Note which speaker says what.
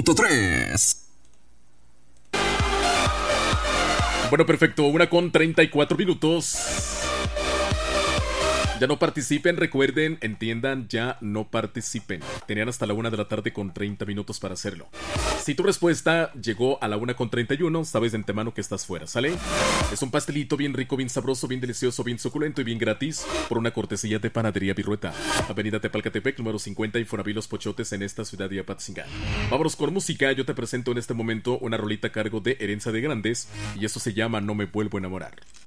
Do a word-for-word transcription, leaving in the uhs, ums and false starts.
Speaker 1: punto tres.
Speaker 2: Bueno, perfecto, una con treinta y cuatro minutos. Ya no participen, recuerden, entiendan, ya no participen. Tenían hasta la una de la tarde con treinta minutos para hacerlo. Si tu respuesta llegó a la una con treinta y uno, sabes de antemano que estás fuera, ¿sale? Es un pastelito bien rico, bien sabroso, bien delicioso, bien suculento y bien gratis por una cortesía de Panadería Virrueta. Avenida Tepalcatepec, número cincuenta, Infonavit Los Pochotes, en esta ciudad de Apatzingán. Vámonos con música, yo te presento en este momento una rolita a cargo de Herencia de Grandes y eso se llama No me vuelvo a enamorar.